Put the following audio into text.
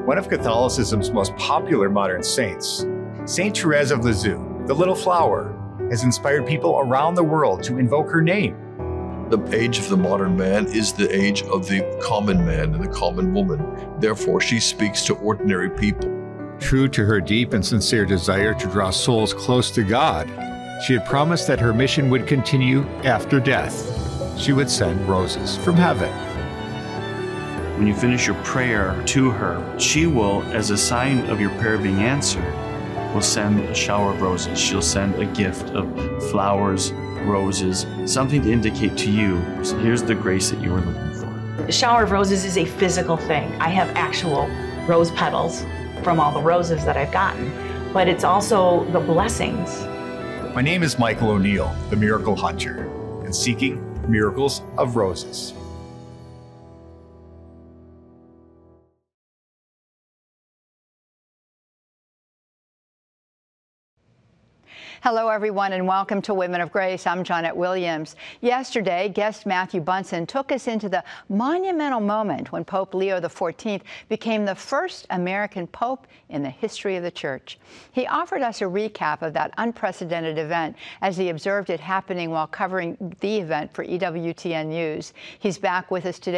one of Catholicism's most popular modern saints, Saint Therese of Lisieux, the Little Flower, has inspired people around the world to invoke her name. The age of the modern man is the age of the common man and the common woman. Therefore, she speaks to ordinary people. True to her deep and sincere desire to draw souls close to God, she had promised that her mission would continue after death. She would send roses from heaven. When you finish your prayer to her, she will, as a sign of your prayer being answered, will send a shower of roses. She'll send a gift of flowers, roses, something to indicate to you, so here's the grace that you were looking for. The shower of roses is a physical thing. I have actual rose petals from all the roses that I've gotten, but it's also the blessings. My name is Michael O'Neill, the Miracle Hunter, and seeking miracles of roses. Hello, everyone, and welcome to Women of Grace. I'm Janet Williams. Yesterday, guest Matthew Bunson took us into the monumental moment when Pope Leo XIV became the first American pope in the history of the Church. He offered us a recap of that unprecedented event as he observed it happening while covering the event for EWTN News. He's back with us today